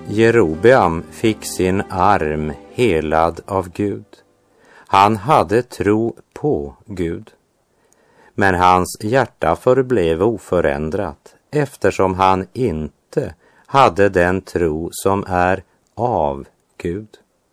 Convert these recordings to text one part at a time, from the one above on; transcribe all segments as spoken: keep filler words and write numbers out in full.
Jerobeam fick sin arm helad av Gud. Han hade tro på Gud. Men hans hjärta förblev oförändrat eftersom han inte hade den tro som är av Gud.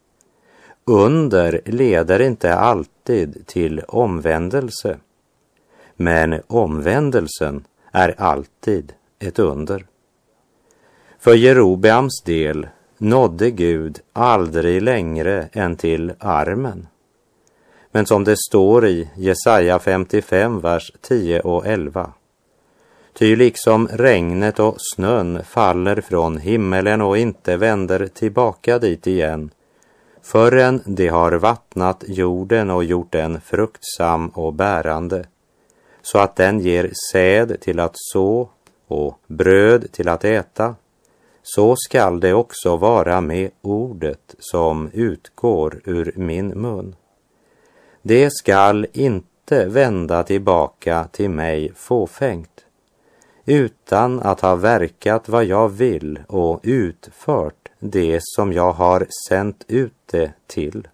Under leder inte alltid till omvändelse, men omvändelsen är alltid ett under. För Jerobeams del nådde Gud aldrig längre än till armen. Men som det står i Jesaja femtiofem, vers tio och elva. Ty liksom regnet och snön faller från himmelen och inte vänder tillbaka dit igen, förrän det har vattnat jorden och gjort den fruktsam och bärande, så att den ger säd till att så och bröd till att äta, så skall det också vara med ordet som utgår ur min mun. Det skall inte vända tillbaka till mig fåfängt, utan att ha verkat vad jag vill och utfört det som jag har sänt ut det till.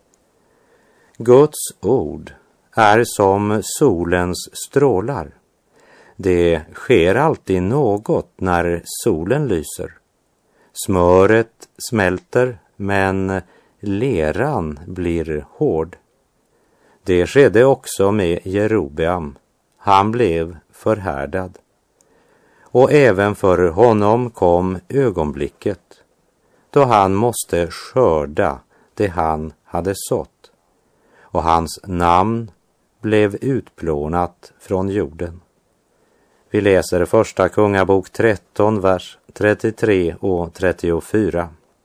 Guds ord är som solens strålar. Det sker alltid något när solen lyser. Smöret smälter, men leran blir hård. Det skedde också med Jerobeam. Han blev förhärdad. Och även för honom kom ögonblicket då han måste skörda det han hade sått. Och hans namn blev utplånat från jorden. Vi läser första Kungabok tretton, vers trettiotre och trettiofyra.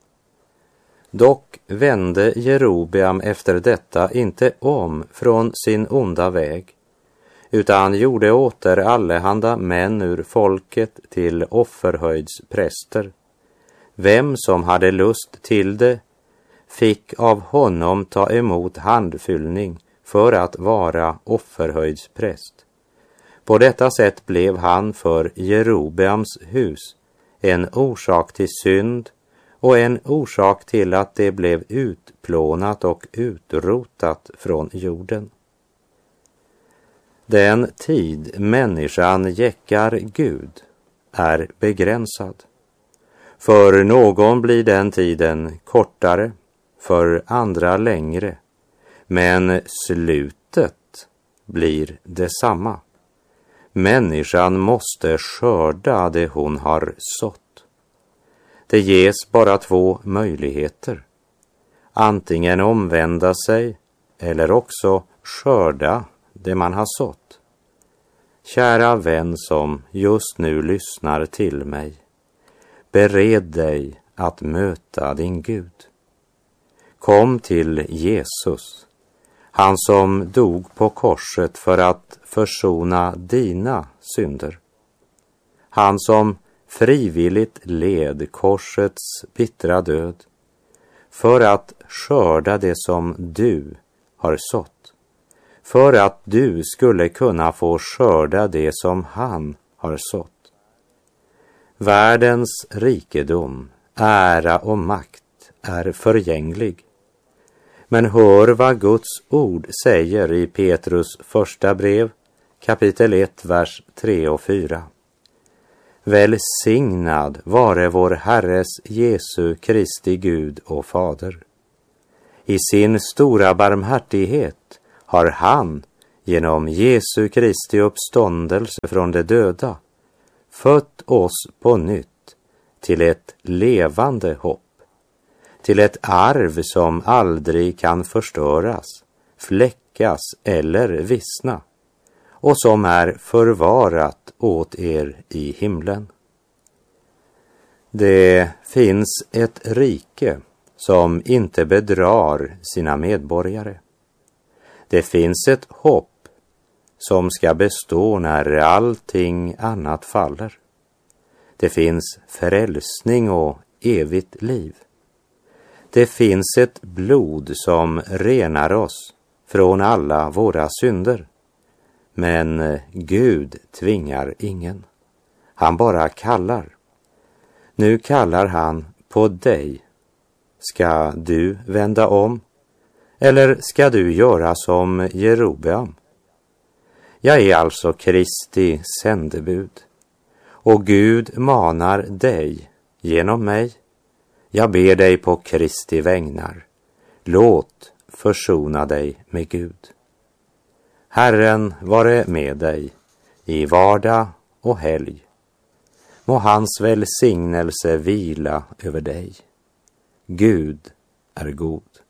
Dock vände Jerobeam efter detta inte om från sin onda väg, utan gjorde åter allehanda män ur folket till offerhöjdspräster. Vem som hade lust till det fick av honom ta emot handfyllning för att vara offerhöjdspräst. På detta sätt blev han för Jerobeams hus en orsak till synd och en orsak till att det blev utplånat och utrotat från jorden. Den tid människan jäckar Gud är begränsad. För någon blir den tiden kortare, för andra längre, men slutet blir detsamma. Människan måste skörda det hon har sått. Det ges bara två möjligheter. Antingen omvända sig eller också skörda det man har sått. Kära vän som just nu lyssnar till mig, bered dig att möta din Gud. Kom till Jesus, han som dog på korset för att försona dina synder. Han som frivilligt led korsets bittra död för att skörda det som du har sått. För att du skulle kunna få skörda det som han har sått. Världens rikedom, ära och makt är förgänglig. Men hör vad Guds ord säger i Petrus första brev, kapitel ett, vers tre och fyra. Välsignad vare vår Herres Jesu Kristi Gud och Fader. I sin stora barmhärtighet har han genom Jesu Kristi uppståndelse från de döda fött oss på nytt till ett levande hopp, till ett arv som aldrig kan förstöras, fläckas eller vissna, och som är förvarat åt er i himlen. Det finns ett rike som inte bedrar sina medborgare. Det finns ett hopp som ska bestå när allting annat faller. Det finns frälsning och evigt liv. Det finns ett blod som renar oss från alla våra synder. Men Gud tvingar ingen. Han bara kallar. Nu kallar han på dig? Ska du vända om? Eller ska du göra som Jerobeam? Jag är alltså Kristi sändebud. Och Gud manar dig genom mig. Jag ber dig på Kristi vägnar. Låt försona dig med Gud. Herren vare med dig i vardag och helg. Må hans välsignelse vila över dig. Gud är god.